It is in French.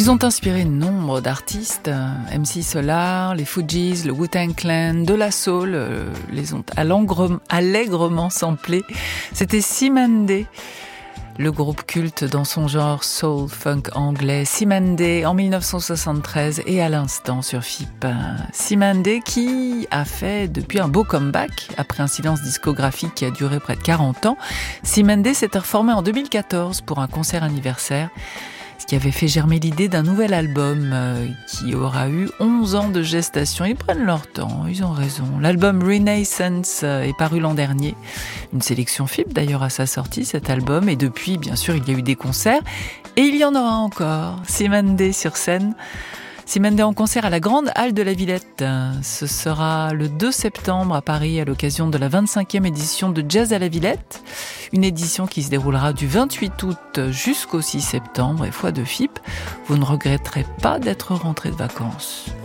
Ils ont inspiré nombre d'artistes, MC Solar, les Fugees, le Wu-Tang Clan, de la soul, les ont allègrement samplés. C'était Cymande, le groupe culte dans son genre soul funk anglais. Cymande en 1973 et à l'instant sur FIP. Cymande qui a fait depuis un beau comeback après un silence discographique qui a duré près de 40 ans. Cymande s'était reformé en 2014 pour un concert anniversaire, ce qui avait fait germer l'idée d'un nouvel album qui aura eu 11 ans de gestation. Ils prennent leur temps, ils ont raison. L'album Renaissance est paru l'an dernier. Une sélection FIP d'ailleurs à sa sortie, cet album. Et depuis, bien sûr, il y a eu des concerts. Et il y en aura encore. Cymande sur scène. Cymande en concert à la Grande Halle de la Villette. Ce sera le 2 septembre à Paris à l'occasion de la 25e édition de Jazz à la Villette. Une édition qui se déroulera du 28 août jusqu'au 6 septembre. Et foi de FIP, vous ne regretterez pas d'être rentré de vacances.